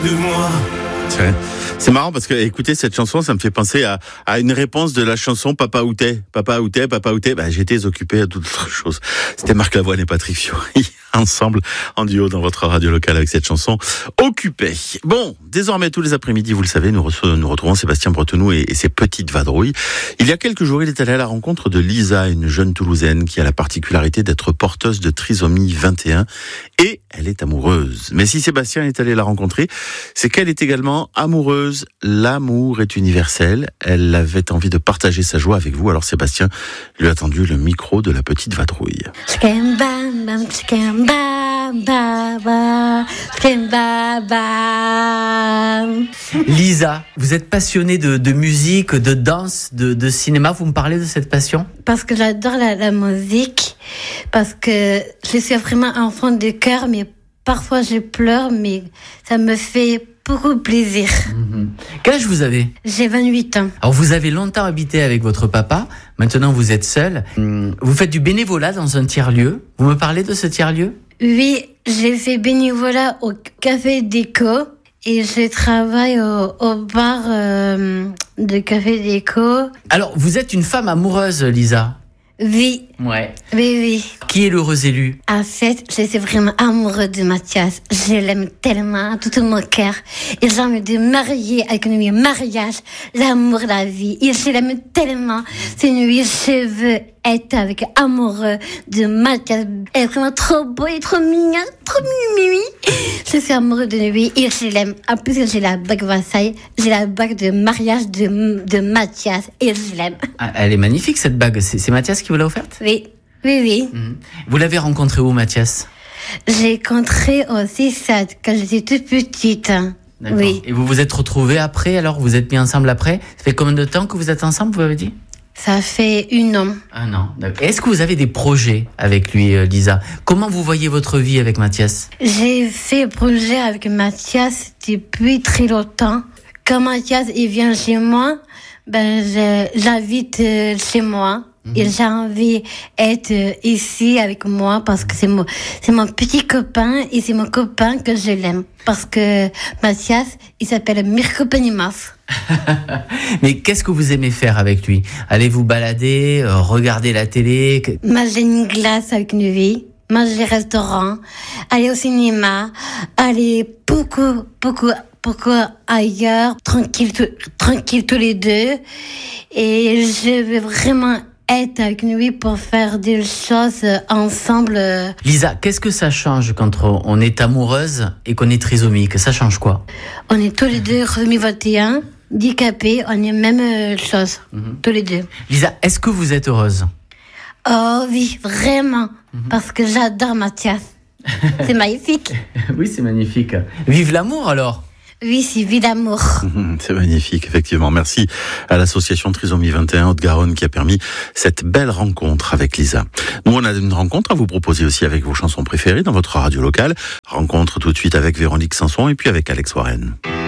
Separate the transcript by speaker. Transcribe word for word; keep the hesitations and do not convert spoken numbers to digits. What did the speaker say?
Speaker 1: de moi.
Speaker 2: C'est, c'est marrant parce que écouter cette chanson, ça me fait penser à, à une réponse de la chanson Papa où t'es, Papa où t'es, Papa où t'es. Bah, j'étais occupé à d'autres choses. C'était Marc Lavoine et Patrick Fiori ensemble en duo dans votre radio locale avec cette chanson Occupé. Bon, désormais tous les après-midi, vous le savez, nous, re- nous retrouvons Sébastien Bretenoux et, et ses petites vadrouilles. Il y a quelques jours, il est allé à la rencontre de Lisa, une jeune Toulousaine qui a la particularité d'être porteuse de trisomie vingt et un et elle est amoureuse. Mais si Sébastien est allé la rencontrer, c'est qu'elle est également amoureuse. L'amour est universel. Elle avait envie de partager sa joie avec vous. Alors Sébastien lui a tendu le micro de la petite vadrouille.
Speaker 3: Lisa, vous êtes passionnée de, de musique, de danse, de, de cinéma. Vous me parlez de cette passion ?
Speaker 4: Parce que j'adore la, la musique, parce que je suis vraiment enfant de cœur, mais parfois je pleure, mais ça me fait beaucoup plaisir.
Speaker 3: Mmh. Quel âge vous avez ?
Speaker 4: J'ai vingt-huit ans.
Speaker 3: Alors vous avez longtemps habité avec votre papa, maintenant vous êtes seule. Mmh. Vous faites du bénévolat dans un tiers-lieu. Vous me parlez de ce tiers-lieu ?
Speaker 4: Oui, j'ai fait bénévolat au Café Déco et je travaille au, au bar euh, de Café Déco.
Speaker 3: Alors vous êtes une femme amoureuse, Lisa ?
Speaker 4: Oui.
Speaker 3: Ouais.
Speaker 4: Oui, oui.
Speaker 3: Qui est l'heureux élu ?
Speaker 4: En fait, je suis vraiment amoureuse de Mathias. Je l'aime tellement, tout mon cœur. Et j'ai envie de marier avec lui, mariage, l'amour, la vie. Et je l'aime tellement. C'est lui, je veux être avec amoureux de Mathias. Il est vraiment trop beau et trop mignon, trop mimi. Je suis amoureuse de lui et je l'aime. En plus, j'ai la bague Versailles, j'ai la bague de mariage de, de Mathias et je l'aime.
Speaker 3: Ah, elle est magnifique cette bague. C'est, c'est Mathias qui vous l'a offerte ?
Speaker 4: Oui, oui, oui.
Speaker 3: Mmh. Vous l'avez rencontré où, Mathias ?
Speaker 4: J'ai rencontré au C S A D quand j'étais toute petite.
Speaker 3: D'accord.
Speaker 4: Oui.
Speaker 3: Et vous vous êtes retrouvés après, alors vous êtes mis ensemble après ? Ça fait combien de temps que vous êtes ensemble, vous avez dit ?
Speaker 4: Ça fait un an.
Speaker 3: Un an. Est-ce que vous avez des projets avec lui, Lisa ? Comment vous voyez votre vie avec Mathias ?
Speaker 4: J'ai fait un projet avec Mathias depuis très longtemps. Quand Mathias il vient chez moi, ben je, j'invite chez moi. Et j'ai envie d'être ici avec moi parce que c'est mon, c'est mon petit copain et c'est mon copain que je l'aime. Parce que Mathias, il s'appelle Mirko Penimaf.
Speaker 3: Mais qu'est-ce que vous aimez faire avec lui ? Allez vous balader, euh, regarder la télé ?
Speaker 4: Manger une glace avec lui, manger au restaurant, aller au cinéma, aller beaucoup, beaucoup, beaucoup ailleurs, tranquille, tout, tranquille tous les deux. Et je veux vraiment être avec lui pour faire des choses ensemble.
Speaker 3: Lisa, qu'est-ce que ça change quand on est amoureuse et qu'on est trisomique ? Ça change quoi ?
Speaker 4: On est tous les deux trisomie vingt et un, handicapés, on est même chose, mm-hmm. tous les deux.
Speaker 3: Lisa, est-ce que vous êtes heureuse ?
Speaker 4: Oh oui, vraiment, mm-hmm. parce que j'adore Mathias. C'est magnifique.
Speaker 3: Oui, c'est magnifique. Vive l'amour alors !
Speaker 4: Oui, c'est vie d'amour.
Speaker 2: C'est magnifique, effectivement. Merci à l'association Trisomie vingt et un Haute-Garonne qui a permis cette belle rencontre avec Lisa. Nous, on a une rencontre à vous proposer aussi avec vos chansons préférées dans votre radio locale. Rencontre tout de suite avec Véronique Sanson et puis avec Alex Warren.